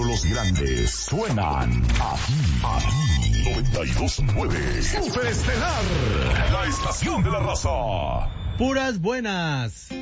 Los grandes suenan aquí 92.9 Superestelar, la estación de la raza. Puras buenas.